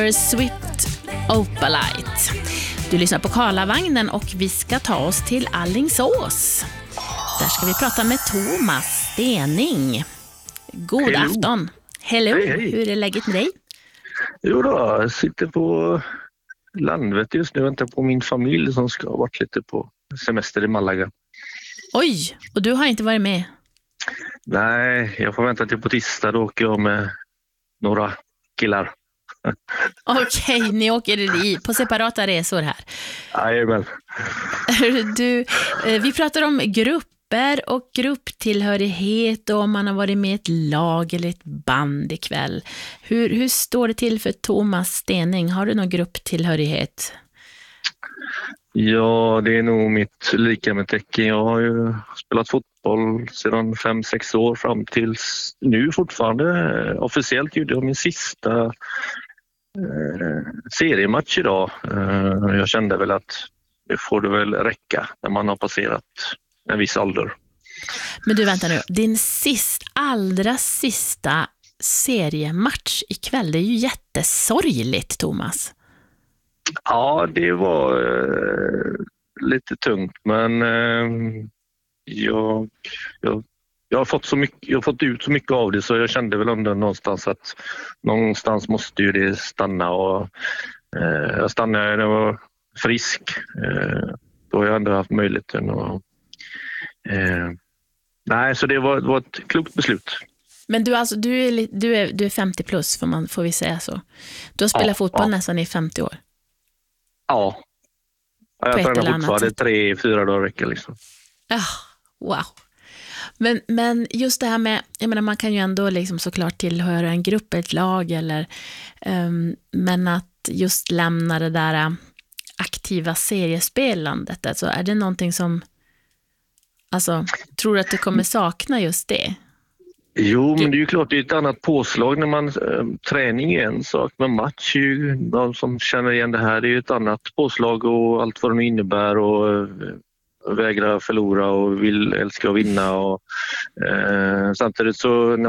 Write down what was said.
Swift Opalite. Du lyssnar på Karlavagnen och vi ska ta oss till Alingsås. Där ska vi prata med Thomas Stening. God afton. Hello. Hej. Hur är läget med dig? Jo då, jag sitter på Landvetter just nu och väntar på min familj som ska ha varit lite på semester i Malaga. Oj, och du har inte varit med? Nej, jag får vänta till på tisdag, då åker jag med några killar. Okej, ni åker på separata resor här. Jajamän. Vi pratar om grupper och grupptillhörighet och om man har varit med i ett lag eller ett band ikväll. Hur står det till för Thomas Stening? Har du någon grupptillhörighet? Ja, det är nog mitt lika med tecken. Jag har ju spelat fotboll sedan 5-6 år fram till nu fortfarande. Officiellt gjorde jag min sista seriematch idag. Jag kände väl att det får det väl räcka när man har passerat en viss ålder. Men du, vänta nu. Din allra sista seriematch ikväll, det är ju jättesorgligt, Thomas. Ja, det var lite tungt, men jag har fått ut så mycket av det, så jag kände väl ändå någonstans att någonstans måste ju det stanna, och jag stannade när jag var frisk. Då har jag ändå haft möjligheten och nej, så det var ett klokt beslut. Men du är 50 plus, får vi säga så. Du har spelat fotboll nästan i 50 år. Ja. Jag tränar fortfarande 3-4 dagar i veckan liksom. Wow. Men just det här med, jag menar, man kan ju ändå liksom såklart tillhöra en grupp, ett lag eller men att just lämna det där aktiva seriespelandet, alltså är det någonting som, alltså, tror du att du kommer sakna just det? Jo, men det är ju klart, det är ett annat påslag när man träning är en sak, men match är ju, de som känner igen det här, det är ju ett annat påslag och allt vad det innebär, och vägra förlora och älska att vinna, och samtidigt så när